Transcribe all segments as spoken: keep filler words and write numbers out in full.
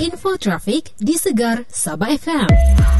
Info trafik di Segar Sabah F M.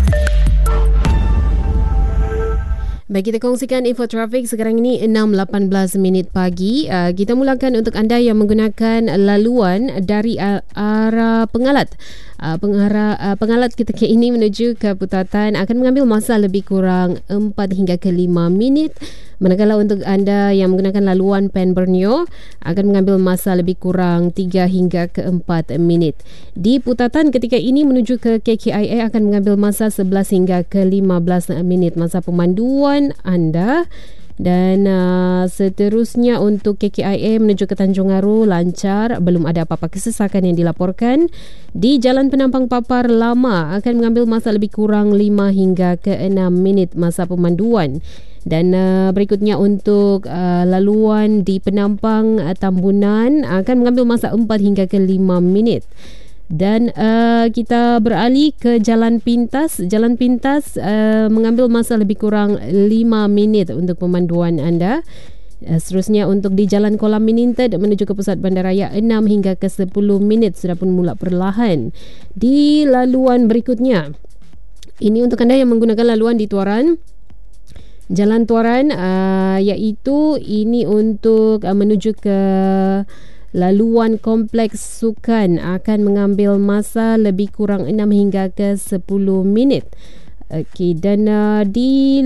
Baik, kita kongsikan info trafik sekarang ini enam lapan belas minit pagi. Uh, kita mulakan untuk anda yang menggunakan laluan dari uh, arah Pengalat. Uh, pengarah, uh, Pengalat ketika ini menuju ke Putatan akan mengambil masa lebih kurang empat hingga ke lima minit. Manakala untuk anda yang menggunakan laluan Pen Borneo akan mengambil masa lebih kurang tiga hingga ke empat minit. Di Putatan ketika ini menuju ke K K I A akan mengambil masa sebelas hingga ke lima belas minit masa pemanduan anda. Dan uh, seterusnya untuk K K I A menuju ke Tanjung Aru lancar, belum ada apa-apa kesesakan yang dilaporkan. Di Jalan Penampang Papar Lama akan mengambil masa lebih kurang lima hingga ke enam minit masa pemanduan. Dan uh, berikutnya untuk uh, laluan di Penampang uh, Tambunan akan mengambil masa empat hingga ke lima minit. Dan uh, kita beralih ke Jalan Pintas. Jalan Pintas uh, mengambil masa lebih kurang lima minit untuk pemanduan anda. Uh, seterusnya untuk di Jalan Kolam Mininted menuju ke Pusat Bandaraya enam hingga ke sepuluh minit sudah pun mula perlahan. Di laluan berikutnya, ini untuk anda yang menggunakan laluan di Tuaran. Jalan Tuaran uh, iaitu ini untuk uh, menuju ke laluan Kompleks Sukan akan mengambil masa lebih kurang enam hingga ke sepuluh minit. Okey, dan uh, di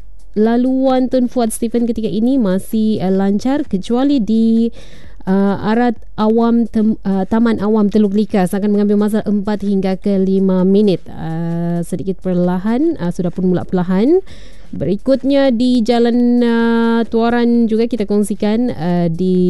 laluan Tun Fuad Stephen ketika ini masih uh, lancar kecuali di uh, arah awam tem, uh, Taman Awam Teluk Likas akan mengambil masa empat hingga ke lima minit. Uh, sedikit perlahan, uh, sudah pun mula perlahan. Berikutnya di Jalan uh, Tuaran juga kita kongsikan uh,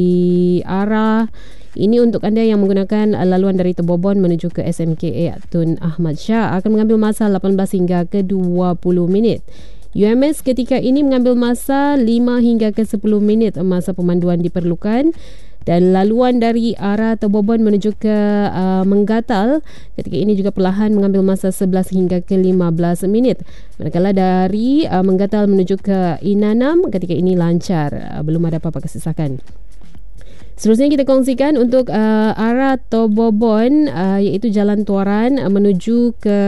di arah ini untuk anda yang menggunakan uh, laluan dari Tebobon menuju ke S M K A Tun Ahmad Shah akan mengambil masa lapan belas hingga ke dua puluh minit. U M S ketika ini mengambil masa lima hingga ke sepuluh minit masa pemanduan diperlukan. Dan laluan dari arah Tebobon menuju ke uh, Menggatal ketika ini juga perlahan mengambil masa sebelas hingga ke lima belas minit. Manakala dari uh, Menggatal menuju ke Inanam ketika ini lancar, uh, belum ada apa-apa kesesakan. Seterusnya kita kongsikan untuk uh, arah Tebobon uh, iaitu Jalan Tuaran uh, menuju ke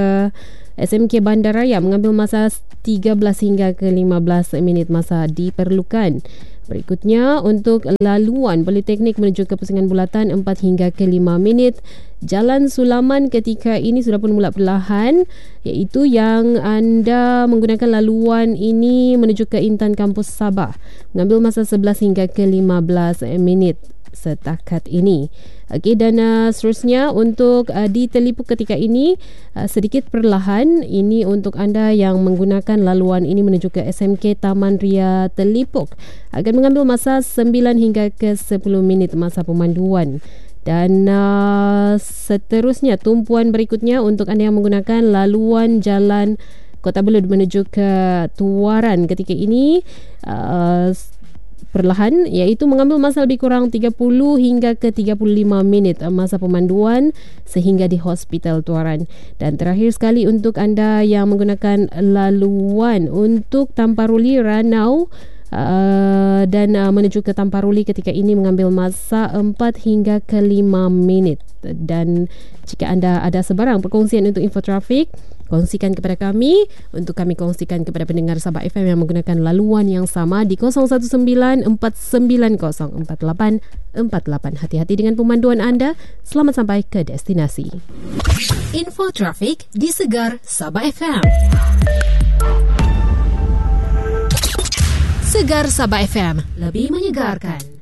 S M K Bandaraya mengambil masa tiga belas hingga ke lima belas minit masa diperlukan. Berikutnya untuk laluan Politeknik menuju ke Pusingan Bulatan empat hingga ke lima minit. Jalan Sulaman ketika ini sudah pun mula perlahan iaitu yang anda menggunakan laluan ini menuju ke Intan Kampus Sabah mengambil masa sebelas hingga ke lima belas minit setakat ini. Okey, dan uh, seterusnya untuk uh, di Telipuk ketika ini uh, sedikit perlahan. Ini untuk anda yang menggunakan laluan ini menuju ke S M K Taman Ria Telipuk akan mengambil masa sembilan hingga ke sepuluh minit masa pemanduan. Dan uh, seterusnya tumpuan berikutnya untuk anda yang menggunakan laluan Jalan Kota Belud menuju ke Tuaran ketika ini uh, perlahan iaitu mengambil masa lebih kurang tiga puluh hingga ke tiga puluh lima minit masa pemanduan sehingga di Hospital Tuaran. Dan terakhir sekali untuk anda yang menggunakan laluan untuk Tamparuli Ranau uh, dan uh, menuju ke Tamparuli ketika ini mengambil masa empat hingga ke lima minit. Dan jika anda ada sebarang perkongsian untuk info trafik, kongsikan kepada kami untuk kami kongsikan kepada pendengar Sabah F M yang menggunakan laluan yang sama di kosong satu sembilan empat sembilan kosong empat lapan empat lapan. Hati-hati dengan pemanduan anda. Selamat sampai ke destinasi. Info trafik di Segar Sabah F M. Segar Sabah F M, lebih menyegarkan.